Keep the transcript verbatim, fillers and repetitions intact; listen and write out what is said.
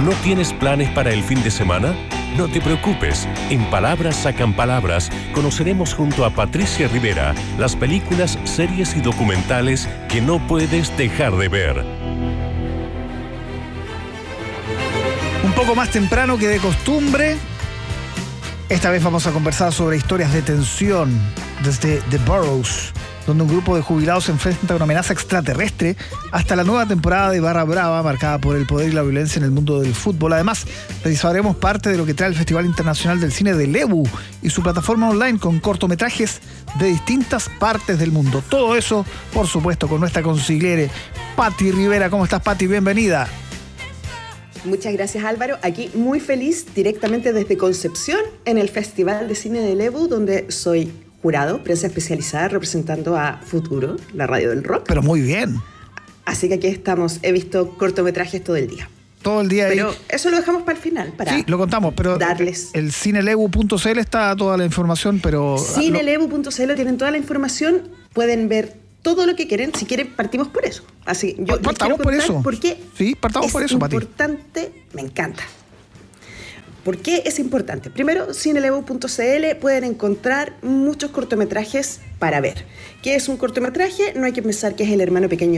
¿No tienes planes para el fin de semana? No te preocupes. En Palabras Sacan Palabras conoceremos junto a Patricia Rivera las películas, series y documentales que no puedes dejar de ver. Un poco más temprano que de costumbre, esta vez vamos a conversar sobre historias de tensión desde The Burrows, donde un grupo de jubilados se enfrenta a una amenaza extraterrestre hasta la nueva temporada de Barra Brava, marcada por el poder y la violencia en el mundo del fútbol. Además, revisaremos parte de lo que trae el Festival Internacional del Cine de Lebu y su plataforma online con cortometrajes de distintas partes del mundo. Todo eso, por supuesto, con nuestra consigliere Pati Rivera. ¿Cómo estás, Pati? Bienvenida. Muchas gracias, Álvaro. Aquí muy feliz, directamente desde Concepción, en el Festival de Cine de Lebu, donde soy jurado, prensa especializada, representando a Futuro, la radio del rock. Pero muy bien. Así que aquí estamos. He visto cortometrajes todo el día. Todo el día. Pero ahí. Eso lo dejamos para el final, para sí, lo contamos, pero darles. El cinelebu punto c l está toda la información, pero... cinelebu punto c l tienen toda la información, pueden ver todo lo que quieren. Si quieren, partimos por eso. Así yo partamos por eso. Porque sí, partamos es por eso, Pati. importante, me encanta. ¿Por qué es importante? Primero, cinelebu punto c l pueden encontrar muchos cortometrajes para ver. ¿Qué es un cortometraje? No hay que pensar que es el hermano pequeño